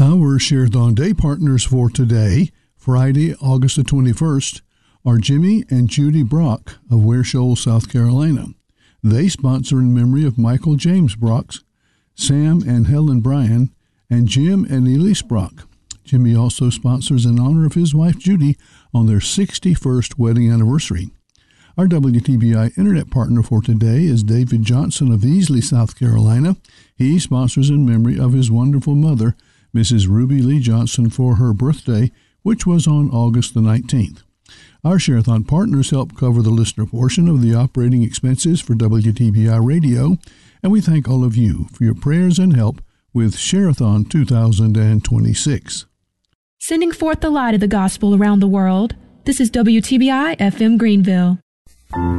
Our Share-a-thon Day partners for today, Friday, August the 21st, are Jimmy and Judy Brock of Ware Shoals, South Carolina. They sponsor in memory of Michael James Brock, Sam and Helen Bryan, and Jim and Elise Brock. Jimmy also sponsors in honor of his wife Judy on their 61st wedding anniversary. Our WTBI Internet partner for today is David Johnson of Easley, South Carolina. He sponsors in memory of his wonderful mother, Mrs. Ruby Lee Johnson, for her birthday, which was on August the 19th. Our Share-a-thon partners help cover the listener portion of the operating expenses for WTBI Radio, and we thank all of you for your prayers and help with Share-a-thon 2026. Sending forth the light of the gospel around the world, this is WTBI FM Greenville.